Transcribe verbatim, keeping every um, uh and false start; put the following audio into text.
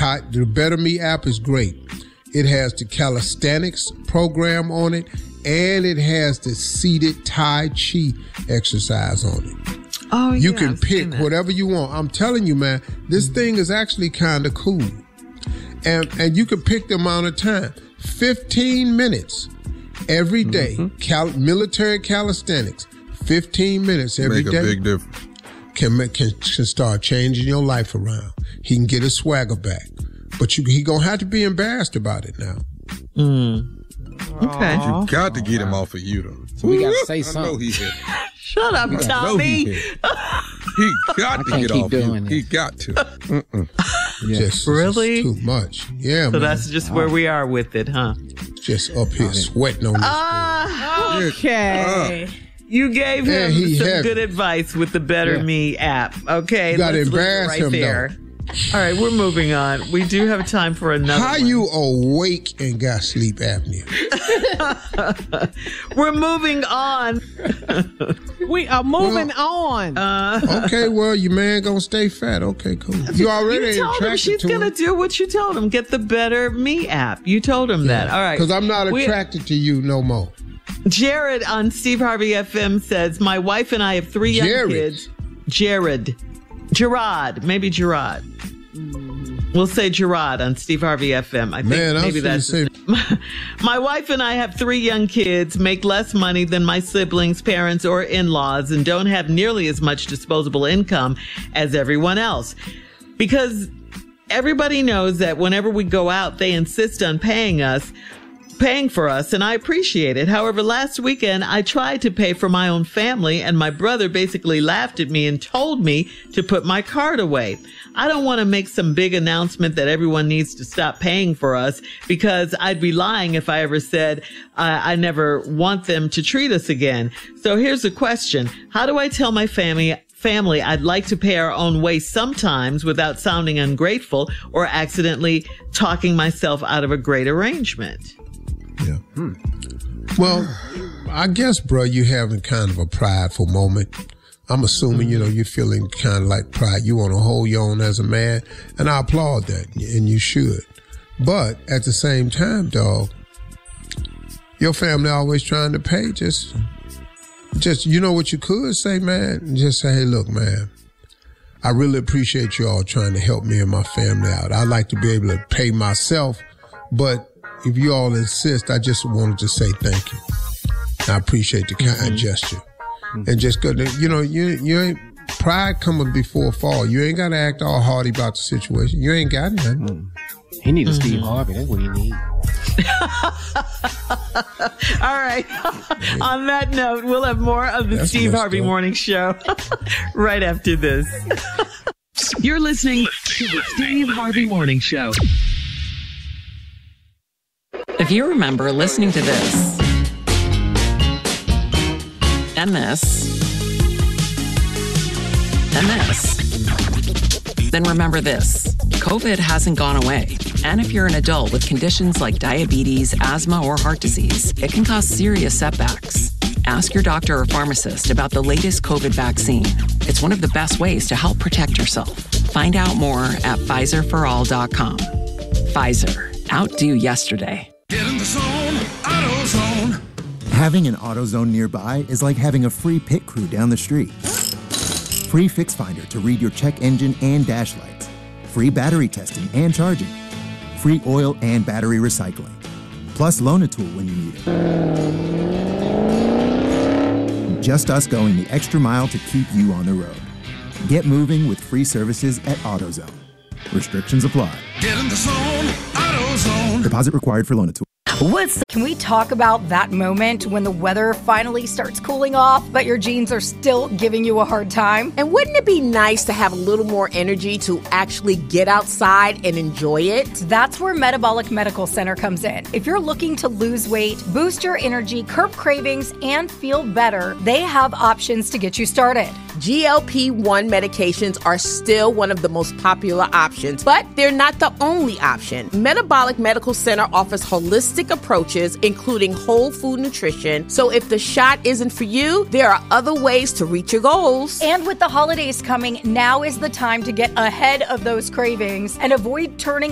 Ty, the Better Me app is great. It has the calisthenics program on it, and it has the seated Tai Chi exercise on it. Oh, you yeah, can I've pick whatever you want. I'm telling you, man, this mm-hmm. thing is actually kind of cool. And and you can pick the amount of time. fifteen minutes every day. Mm-hmm. Cal- military calisthenics. fifteen minutes every Make day. Make a big difference. Can, can, can start changing your life around. He can get his swagger back. But you, he going to have to be embarrassed about it now. Mm. Okay. You got to get him off of you, though. So we got to say something. I know he hit. Shut up, Tommy. He, he got to get off you. He got to. Mm-mm. Yeah. Just, really? Just too much. Yeah, so man. that's just where we are with it, huh? Just up here sweating on this. Ah, uh, okay. Uh, you gave him yeah, some heavy. good advice with the Better yeah. Me app. Okay, you got to let's embarrass right him, there. though. All right, we're moving on. We do have time for another How one. you awake and got sleep apnea? We're moving on. We are moving well, on. Uh, okay, well, your man gonna stay fat. Okay, cool. You already you told attracted him she's to gonna him. do what you told him. Get the Better Me app. You told him yeah. that. All right. Because I'm not we, attracted to you no more. Jared on Steve Harvey F M says, my wife and I have three young Jared. kids. Jared. Gerard. Maybe Gerard. We'll say Gerard on Steve Harvey F M. I think Man, maybe that's say- my, my wife and I have three young kids, make less money than my siblings, parents, or in-laws, and don't have nearly as much disposable income as everyone else. Because everybody knows that whenever we go out, they insist on paying us. paying for us, and I appreciate it. However, last weekend, I tried to pay for my own family, and my brother basically laughed at me and told me to put my card away. I don't want to make some big announcement that everyone needs to stop paying for us, because I'd be lying if I ever said uh, I never want them to treat us again. So here's the question. How do I tell my family family I'd like to pay our own way sometimes without sounding ungrateful or accidentally talking myself out of a great arrangement? Yeah. Hmm. Well, I guess, bro, you're having kind of a prideful moment. I'm assuming, you know, you're feeling kind of like pride. You want to hold your own as a man, and I applaud that, and you should. But at the same time, dog, your family always trying to pay. Just, just you know what you could say, man? Just say, hey, look, man, I really appreciate you all trying to help me and my family out. I'd like to be able to pay myself, but if you all insist, I just wanted to say thank you. I appreciate the kind mm-hmm. gesture. Mm-hmm. And just go to, you know, you you ain't, pride coming before fall. You ain't got to act all hardy about the situation. You ain't got nothing. Mm. He need a mm-hmm. Steve Harvey. That's what he need. All right. On that note, we'll have more of the That's Steve Harvey up. Morning Show right after this. You're listening to the Steve Harvey Morning Show. If you remember listening to this and this and this, then remember this. COVID hasn't gone away. And if you're an adult with conditions like diabetes, asthma, or heart disease, it can cause serious setbacks. Ask your doctor or pharmacist about the latest COVID vaccine. It's one of the best ways to help protect yourself. Find out more at Pfizer for all dot com. Pfizer. Outdo yesterday. Get in the zone, AutoZone. Having an AutoZone nearby is like having a free pit crew down the street. Free Fix Finder to read your check engine and dash lights. Free battery testing and charging. Free oil and battery recycling. Plus Loan-A-Tool when you need it. Just us going the extra mile to keep you on the road. Get moving with free services at AutoZone. Restrictions apply. Get in the zone, AutoZone. Deposit required for Loan-A-Tool. What's Can we talk about that moment when the weather finally starts cooling off, but your jeans are still giving you a hard time? And wouldn't it be nice to have a little more energy to actually get outside and enjoy it? That's where Metabolic Medical Center comes in. If you're looking to lose weight, boost your energy, curb cravings, and feel better, they have options to get you started. G L P one medications are still one of the most popular options, but they're not the only option. Metabolic Medical Center offers holistic approaches, including whole food nutrition. So if the shot isn't for you, there are other ways to reach your goals. And with the holidays coming, now is the time to get ahead of those cravings and avoid turning